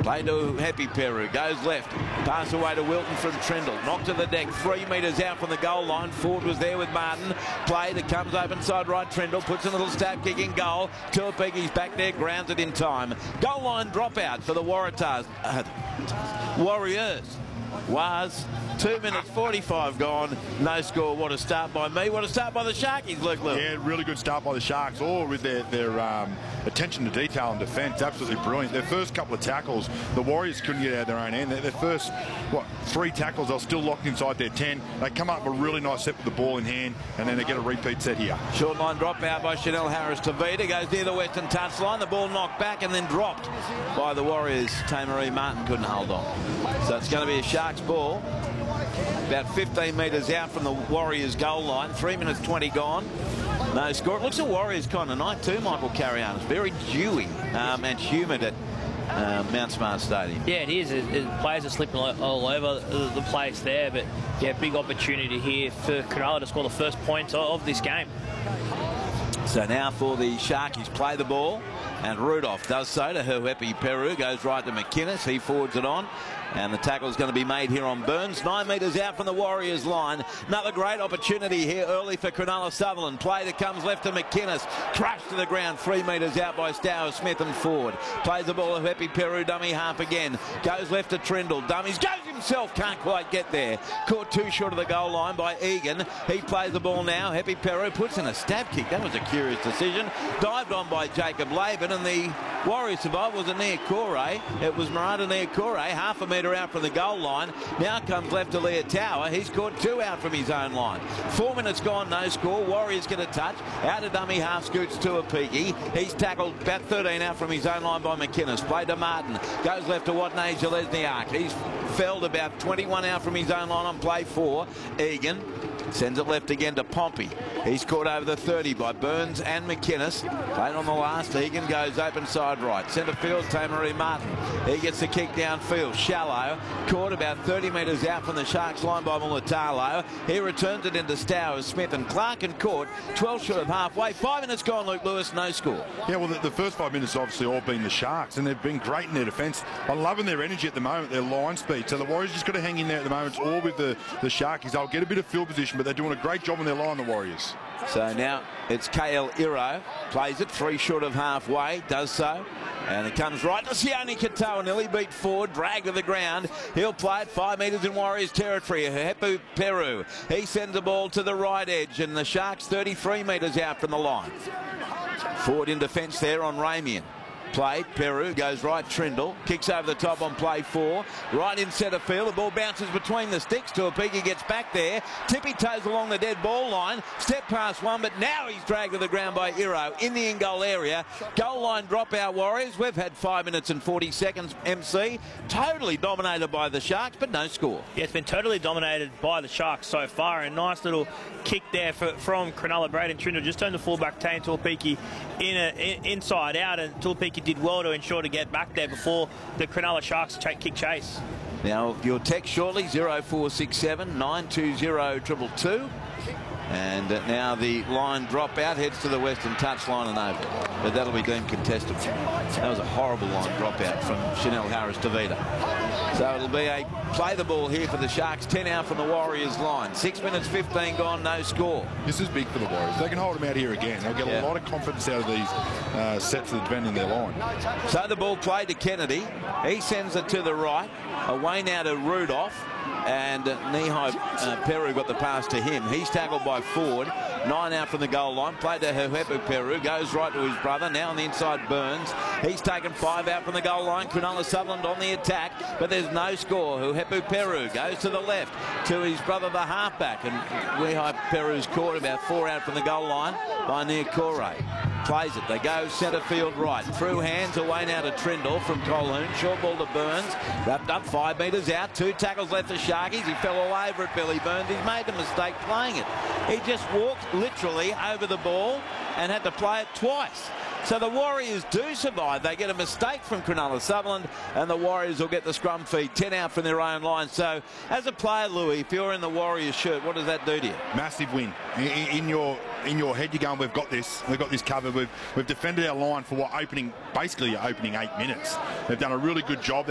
Play to Happy Peru. Goes left. Pass away to Wilton from Trindle. Knocked to the deck. 3 metres out from the goal line. Ford was there with Martin. Played. It comes open side right. Trindle puts a little stab kick in goal. Tuapike's back there. Grounds it in time. Goal line dropout for the Warriors. Was 2 minutes 45 gone. No score. What a start by me. What a start by the Sharkies, Luke Lewis. Yeah, really good start by the Sharks, all with their attention to detail and defence. Absolutely brilliant. Their first couple of tackles, the Warriors couldn't get out of their own end. Their first, 3 tackles, they were still locked inside their 10. They come up with a really nice set with the ball in hand, and then they get a repeat set here. Short line drop out by Chanel Harris-Tavita. Goes near the western touchline. The ball knocked back and then dropped by the Warriors. Tamaree Martin couldn't hold on. So it's going to be a Sharks ball. About 15 metres out from the Warriors goal line. 3 minutes 20 gone. No score. It looks a Warriors kind of night too, Michael Carrion. It's very dewy and humid at Mount Smart Stadium. Yeah, it is. Players are slipping all over the place there. But, yeah, big opportunity here for Cronulla to score the first points of this game. So now for the Sharkies, play the ball. And Rudolph does so to Huepi Peru. Goes right to McInnes. He forwards it on. And the tackle is going to be made here on Burns. 9 metres out from the Warriors line. Another great opportunity here early for Cronulla Sutherland. Play that comes left to McInnes. Crushed to the ground 3 metres out by Stower, Smith and Ford. Plays the ball to Happy Peru. Dummy half again. Goes left to Trindle. Dummies. Goes himself. Can't quite get there. Caught too short of the goal line by Egan. He plays the ball now. Happy Peru puts in a stab kick. That was a curious decision. Dived on by Jacob Laban, and the Warriors survivor was a Niokore. It was Murata Niokore, half a metre out from the goal line. Now comes left to Leah Tower. He's caught 2 out from his own line. 4 minutes gone, no score. Warriors get a touch. Out of dummy half scoots to Tuapike. He's tackled about 13 out from his own line by McInnes. Play to Martin. Goes left to Watney Zelezniak. He's felled about 21 out from his own line on play 4. Egan sends it left again to Pompey. He's caught over the 30 by Burns and McInnes. Played on the last. Egan goes open side right. Centre field, Tamaree Martin. He gets the kick downfield. Shallow. Caught about 30 metres out from the Sharks line by Mulatalo. He returns it into Stowers, Smith and Clark, and caught 12 short of halfway. 5 minutes gone, Luke Lewis. No score. Yeah, well, the first 5 minutes obviously all been the Sharks, and they've been great in their defence. I'm loving their energy at the moment, their line speed. So the Warriors just got to hang in there at the moment. It's all with the Sharkies. They'll get a bit of field position, but they're doing a great job on their line, the Warriors. So now it's KL Iro. Plays it 3 short of halfway. Does so. And it comes right to Sione Katoa. Nearly beat Ford. Drag to the ground. He'll play it 5 metres in Warriors territory. Hapu Peru. He sends the ball to the right edge. And the Sharks 33 metres out from the line. Ford in defence there on Ramian. Played. Peru goes right. Trindle kicks over the top on play 4. Right in centre field. The ball bounces between the sticks. Tuapike gets back there. Tippy toes along the dead ball line. Step past one, but now he's dragged to the ground by Iro in the in-goal area. Goal line dropout Warriors. We've had 5 minutes and 40 seconds, MC. Totally dominated by the Sharks, but no score. Yeah, it's been totally dominated by the Sharks so far. A nice little kick there from Cronulla. Braden Trindle just turned the fullback, Tane Tuapike inside out, and Tuapike did well to ensure to get back there before the Cronulla Sharks kick chase. Now your text shortly 0467 920 222. And now the line drop out heads to the western touchline and over. But that'll be deemed contestable. That was a horrible line drop out from Chanel Harris-Tavita. So it'll be a play the ball here for the Sharks. 10 out from the Warriors line. 6 minutes 15 gone, no score. This is big for the Warriors. They can hold them out here again. They'll get a lot of confidence out of these sets that defend in their line. So the ball played to Kennedy. He sends it to the right. Away now to Rudolph. And Nihai Peru got the pass to him. He's tackled by Ford. 9 out from the goal line. Played to Huepu Peru. Goes right to his brother. Now on the inside, Burns. He's taken 5 out from the goal line. Cronulla Sutherland on the attack. But there's no score. Huepu Peru goes to the left to his brother, the halfback. And Nihai Peru's caught about 4 out from the goal line by Niokore. Plays it. They go centre field right. Through hands away now to Trindle from Colhoun. Short ball to Burns. Wrapped up 5 metres out. 2 tackles left for Sharkies. He fell all over it, Billy Burns. He's made a mistake playing it. He just walked literally over the ball and had to play it twice. So the Warriors do survive. They get a mistake from Cronulla Sutherland, and the Warriors will get the scrum feed. 10 out from their own line. So as a player, Louis, if you're in the Warriors shirt, what does that do to you? Massive win. In your head, you're going, we've got this covered. We've defended our line for basically opening 8 minutes. They've done a really good job.